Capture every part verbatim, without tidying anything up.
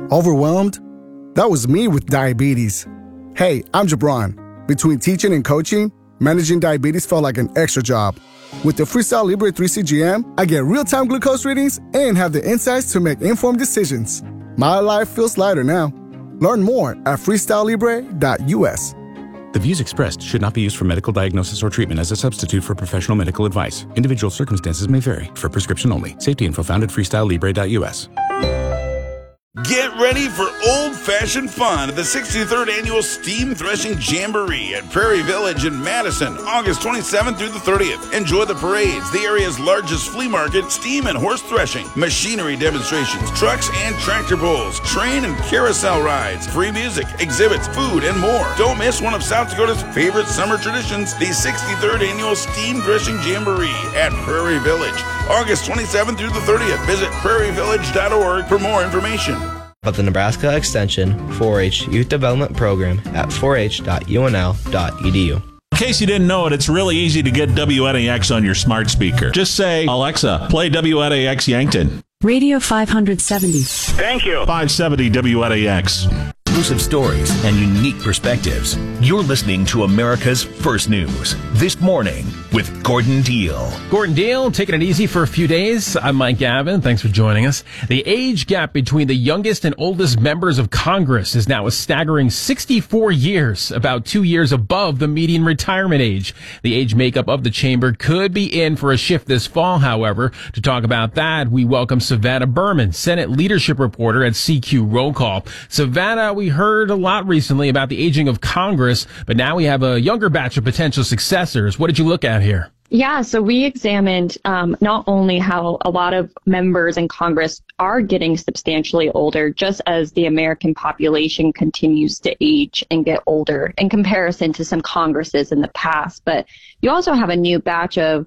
Overwhelmed? That was me with diabetes. Hey, I'm Jabron. Between teaching and coaching, managing diabetes felt like an extra job. With the Freestyle Libre three C G M, I get real-time glucose readings and have the insights to make informed decisions. My life feels lighter now. Learn more at freestyle libre dot U S. The views expressed should not be used for medical diagnosis or treatment as a substitute for professional medical advice. Individual circumstances may vary. For prescription only. Safety info found at freestyle libre dot U S. Get ready for old-fashioned fun at the sixty-third Annual Steam Threshing Jamboree at Prairie Village in Madison, August twenty-seventh through the thirtieth. Enjoy the parades, the area's largest flea market, steam and horse threshing, machinery demonstrations, trucks and tractor pulls, train and carousel rides, free music, exhibits, food, and more. Don't miss one of South Dakota's favorite summer traditions, the sixty-third Annual Steam Threshing Jamboree at Prairie Village, August twenty-seventh through the thirtieth. Visit prairie village dot org for more information. About the Nebraska Extension four H Youth Development Program at four h dot u n l dot e d u. In case you didn't know it, it's really easy to get W N A X on your smart speaker. Just say, Alexa, play W N A X Yankton. Radio five seventy. Thank you. five seventy W N A X. Exclusive stories and unique perspectives. You're listening to America's First News This Morning with Gordon Deal. Gordon Deal, taking it easy for a few days. I'm Mike Gavin. Thanks for joining us. The age gap between the youngest and oldest members of Congress is now a staggering sixty-four years, about two years above the median retirement age. The age makeup of the chamber could be in for a shift this fall, however. To talk about that, we welcome Savannah Berman, Senate leadership reporter at C Q Roll Call. Savannah, we heard a lot recently about the aging of Congress, but now we have a younger batch of potential successors. What did you look at here? Yeah, so we examined um, not only how a lot of members in Congress are getting substantially older, just as the American population continues to age and get older in comparison to some Congresses in the past. But you also have a new batch of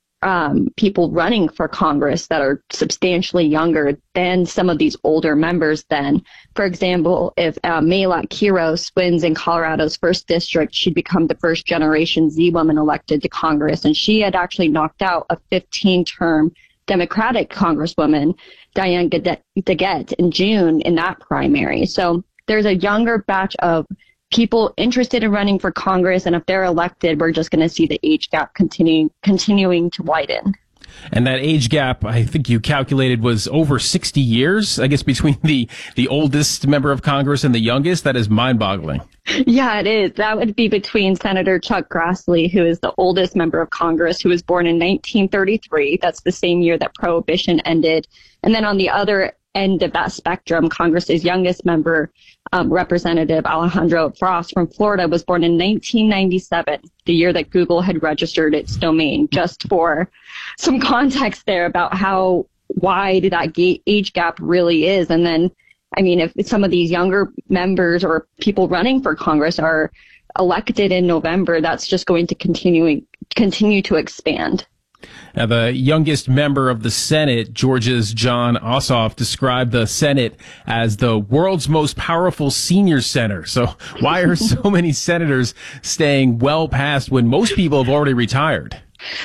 Um, people running for Congress that are substantially younger than some of these older members then. For example, if uh, Maylak Quiros wins in Colorado's first district, she'd become the first generation Z woman elected to Congress. And she had actually knocked out a fifteen-term Democratic Congresswoman, Diane DeGette, in June in that primary. So there's a younger batch of people interested in running for Congress, and if they're elected, we're just going to see the age gap continuing continuing to widen. And that age gap, I think you calculated, was over sixty years, I guess, between the, the oldest member of Congress and the youngest. That is mind-boggling. Yeah, it is. That would be between Senator Chuck Grassley, who is the oldest member of Congress, who was born in nineteen thirty-three. That's the same year that Prohibition ended. And then on the other end of that spectrum, Congress's youngest member, um, Representative Alejandro Frost from Florida, was born in nineteen ninety-seven, the year that Google had registered its domain. Just for some context there about how wide that ga- age gap really is. And then, I mean, if some of these younger members or people running for Congress are elected in November, that's just going to continue continue to expand. Now, the youngest member of the Senate, Georgia's Jon Ossoff, described the Senate as the world's most powerful senior center. So why are so many senators staying well past when most people have already retired?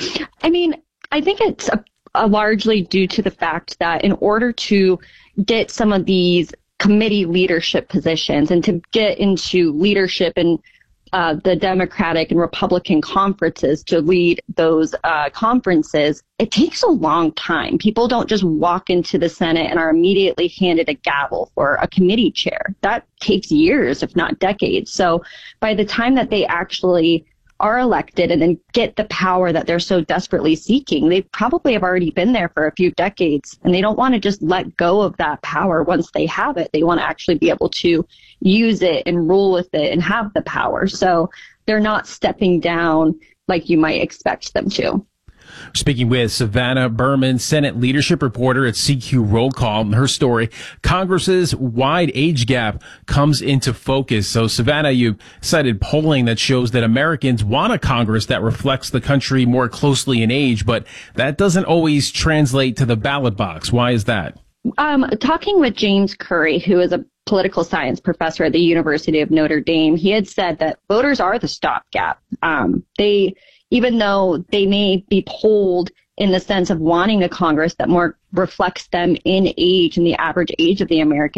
I mean, I think it's a, a largely due to the fact that in order to get some of these committee leadership positions and to get into leadership and Uh, the Democratic and Republican conferences to lead those uh, conferences, it takes a long time. People don't just walk into the Senate and are immediately handed a gavel for a committee chair. That takes years, if not decades. So by the time that they actually are elected and then get the power that they're so desperately seeking, they probably have already been there for a few decades, and they don't want to just let go of that power once they have it. They want to actually be able to use it and rule with it and have the power. So they're not stepping down like you might expect them to. Speaking with Savannah Berman, Senate leadership reporter at C Q Roll Call, her story, Congress's wide age gap comes into focus. So, Savannah, you cited polling that shows that Americans want a Congress that reflects the country more closely in age, but that doesn't always translate to the ballot box. Why is that? Um, talking with James Curry, who is a political science professor at the University of Notre Dame, he had said that voters are the stopgap. Um, they Even though they may be polled in the sense of wanting a Congress that more reflects them in age and the average age of the American